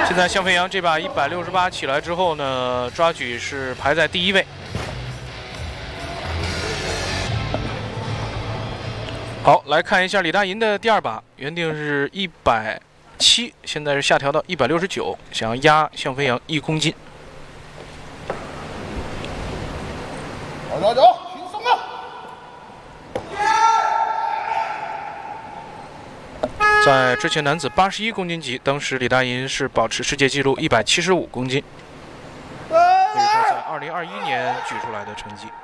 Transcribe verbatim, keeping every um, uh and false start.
现在向飞扬这把一百六十八起来之后呢，抓举是排在第一位。好，来看一下李大银的第二把，原定是一百七，现在是下调到一百六十九，想要压向飞扬一公斤。 走走走，轻松啊！ 在之前男子八十一公斤级，当时李大银是保持世界纪录一百七十五公斤，这是他在二零二一年举出来的成绩。